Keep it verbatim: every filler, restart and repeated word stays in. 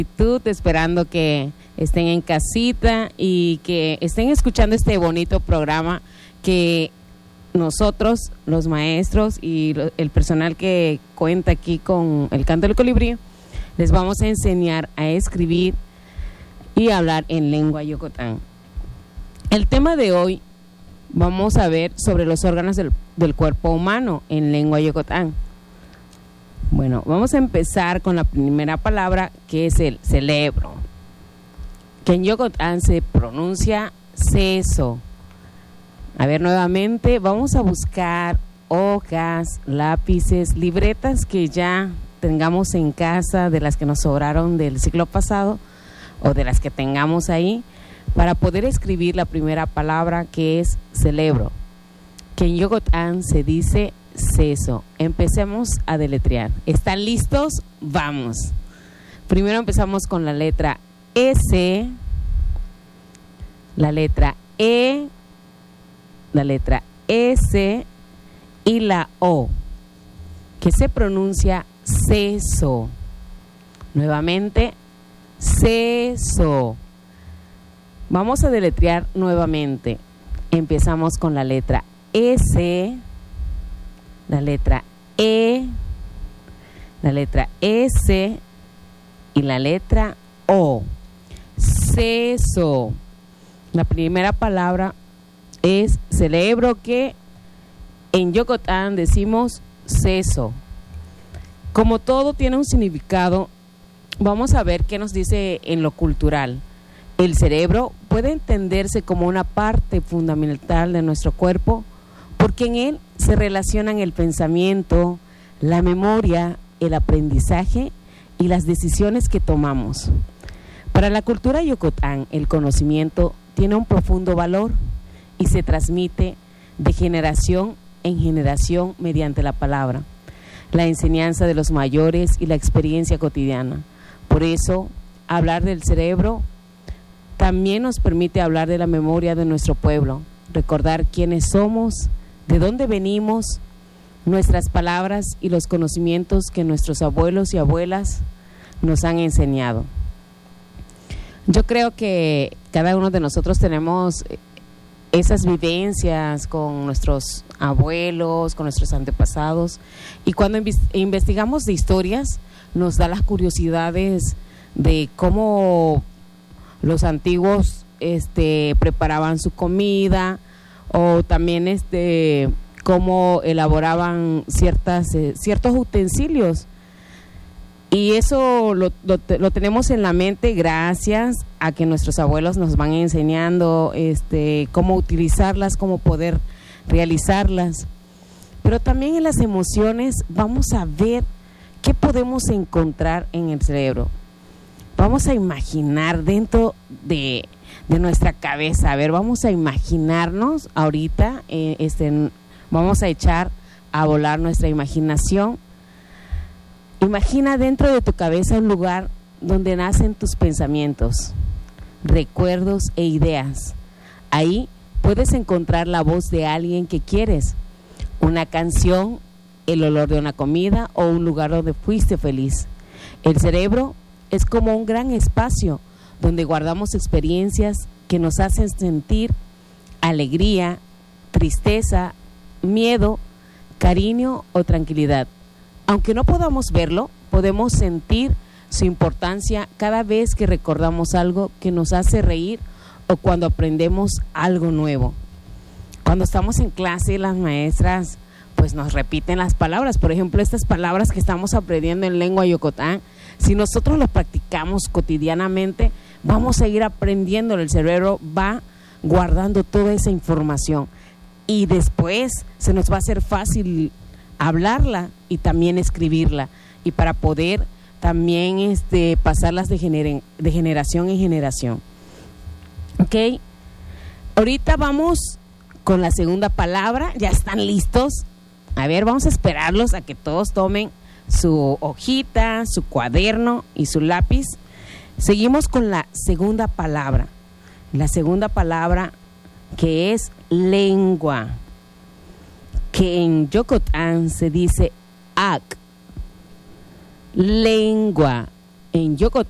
Esperando que estén en casita y que estén escuchando este bonito programa que nosotros, los maestros y lo, el personal que cuenta aquí con el Canto del Colibrí, les vamos a enseñar a escribir y hablar en lengua yocotán. El tema de hoy vamos a ver sobre los órganos del, del cuerpo humano en lengua yocotán. Bueno, vamos a empezar con la primera palabra, que es el cerebro, que en yocotán se pronuncia seso. A ver, nuevamente vamos a buscar hojas, lápices, libretas que ya tengamos en casa, de las que nos sobraron del siglo pasado o de las que tengamos ahí, para poder escribir la primera palabra, que es cerebro, que en yocotán se dice seso. Empecemos a deletrear. ¿Están listos? Vamos. Primero empezamos con la letra S, la letra E, la letra S y la O, que se pronuncia seso. Nuevamente, seso. Vamos a deletrear nuevamente. Empezamos con la letra S, la letra E, la letra S y la letra O. Seso. La primera palabra es cerebro, que en yocotán decimos seso. Como todo tiene un significado, vamos a ver qué nos dice en lo cultural. El cerebro puede entenderse como una parte fundamental de nuestro cuerpo, porque en él se relacionan el pensamiento, la memoria, el aprendizaje y las decisiones que tomamos. Para la cultura yocotán, el conocimiento tiene un profundo valor y se transmite de generación en generación mediante la palabra, la enseñanza de los mayores y la experiencia cotidiana. Por eso, hablar del cerebro también nos permite hablar de la memoria de nuestro pueblo, recordar quiénes somos, de dónde venimos, nuestras palabras y los conocimientos que nuestros abuelos y abuelas nos han enseñado. Yo creo que cada uno de nosotros tenemos esas vivencias con nuestros abuelos, con nuestros antepasados, y cuando investigamos de historias nos da las curiosidades de cómo los antiguos este, preparaban su comida, o también este cómo elaboraban ciertas eh, ciertos utensilios, y eso lo, lo, lo tenemos en la mente gracias a que nuestros abuelos nos van enseñando este cómo utilizarlas, cómo poder realizarlas. Pero también en las emociones vamos a ver qué podemos encontrar en el cerebro. Vamos a imaginar dentro de de nuestra cabeza. A ver, vamos a imaginarnos ahorita, eh, este, vamos a echar a volar nuestra imaginación. Imagina dentro de tu cabeza un lugar donde nacen tus pensamientos, recuerdos e ideas. Ahí puedes encontrar la voz de alguien que quieres, una canción, el olor de una comida o un lugar donde fuiste feliz. El cerebro es como un gran espacio donde guardamos experiencias que nos hacen sentir alegría, tristeza, miedo, cariño o tranquilidad. Aunque no podamos verlo, podemos sentir su importancia cada vez que recordamos algo que nos hace reír o cuando aprendemos algo nuevo. Cuando estamos en clase, las maestras pues nos repiten las palabras. Por ejemplo, estas palabras que estamos aprendiendo en lengua yocotán, si nosotros lo practicamos cotidianamente, vamos a ir aprendiendo. El cerebro va guardando toda esa información y después se nos va a hacer fácil hablarla y también escribirla, y para poder también este, pasarlas de, gener de generación en generación. Ok, ahorita vamos con la segunda palabra. ¿Ya están listos? A ver, vamos a esperarlos a que todos tomen su hojita, su cuaderno y su lápiz. Seguimos con la segunda palabra. La segunda palabra, que es lengua, que en yocotán se dice ac. Lengua. En yocotán